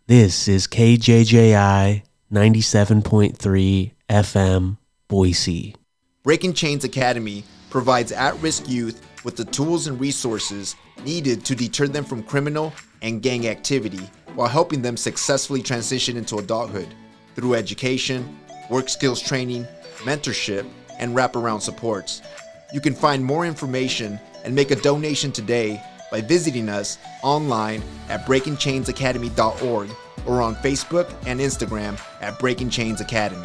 This is KJJI 97.3 FM, Boise. Breaking Chains Academy provides at-risk youth with the tools and resources needed to deter them from criminal and gang activity while helping them successfully transition into adulthood through education, work skills training, mentorship, and wraparound supports. You can find more information and make a donation today by visiting us online at breakingchainsacademy.org or on Facebook and Instagram at Breaking Chains Academy.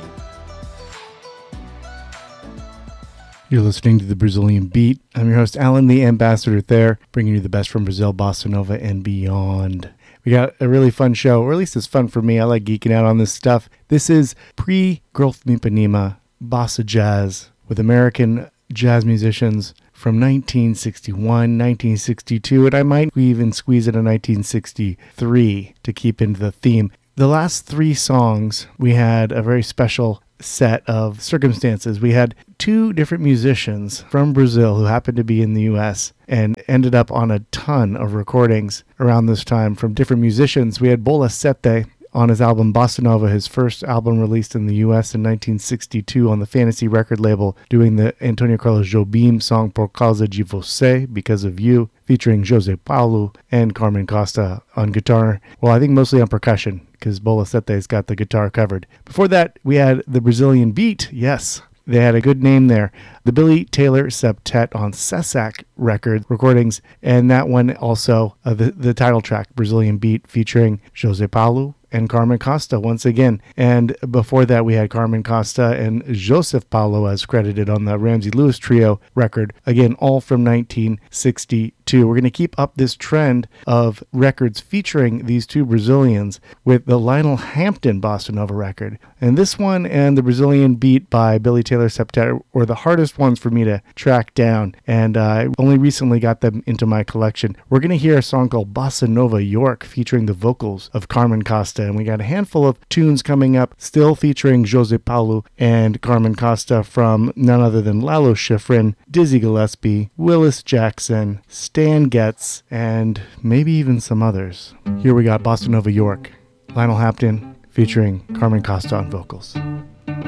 You're listening to The Brazilian Beat. I'm your host, Alan, the Ambassador Thayer, bringing you the best from Brazil, Bossa Nova, and beyond. We got a really fun show, or at least it's fun for me. I like geeking out on this stuff. This is pre-Growth Ipanema Bossa Jazz with American jazz musicians from 1961, 1962, and I might even squeeze in a 1963 to keep into the theme. The last three songs, we had a very special set of circumstances. We had two different musicians from Brazil who happened to be in the U.S. and ended up on a ton of recordings around this time from different musicians. We had Bola Sete on his album Bossa Nova, his first album released in the U.S. in 1962 on the Fantasy record label, doing the Antonio Carlos Jobim song Por Causa de Você, Because of You, featuring José Paulo and Carmen Costa on guitar. Well, I think mostly on percussion, because Bola Sete's got the guitar covered. Before that, we had the Brazilian Beat. Yes, they had a good name there. The Billy Taylor Septet on Sesac record recordings, and that one also, the title track, Brazilian Beat, featuring José Paulo and Carmen Costa once again. And before that, we had Carmen Costa and Joseph Paulo as credited on the Ramsey Lewis Trio record. Again, all from 1962. We're going to keep up this trend of records featuring these two Brazilians with the Lionel Hampton Bossa Nova record. And this one and the Brazilian Beat by Billy Taylor Septet were the hardest ones for me to track down. And I only recently got them into my collection. We're going to hear a song called Bossa Nova York featuring the vocals of Carmen Costa. And we got a handful of tunes coming up, still featuring José Paulo and Carmen Costa from none other than Lalo Schifrin, Dizzy Gillespie, Willis Jackson, Stan Getz, and maybe even some others. Here we got Bossa Nova York, Lionel Hampton featuring Carmen Costa on vocals.